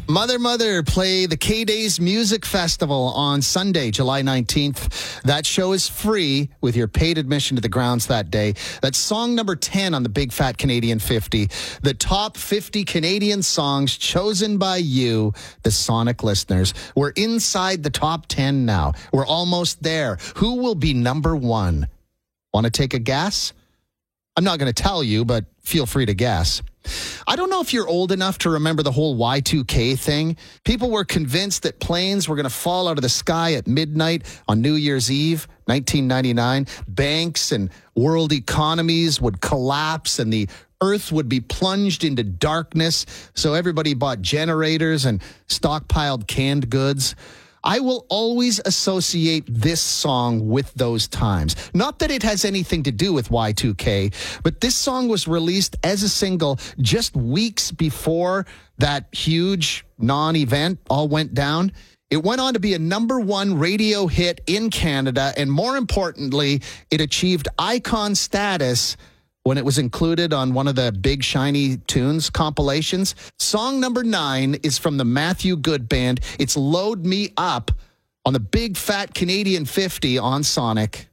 Mother, play the K-Days Music Festival on Sunday, July 19th. That show is free with your paid admission to the grounds that day. That's song number 10 on the Big Fat Canadian 50. The top 50 Canadian songs chosen by you, the Sonic listeners. We're inside the top 10 now. We're almost there. Who will be number one? Want to take a guess? I'm not going to tell you, but feel free to guess. I don't know if you're old enough to remember the whole Y2K thing. People were convinced that planes were going to fall out of the sky at midnight on New Year's Eve, 1999. Banks and world economies would collapse and the Earth would be plunged into darkness. So everybody bought generators and stockpiled canned goods. I will always associate this song with those times. Not that it has anything to do with Y2K, but this song was released as a single just weeks before that huge non-event all went down. It went on to be a number one radio hit in Canada, and more importantly, it achieved icon status when it was included on one of the Big Shiny Tunes compilations. Song number 9 is from the Matthew Good Band. It's Load Me Up on the Big Fat Canadian 50 on Sonic.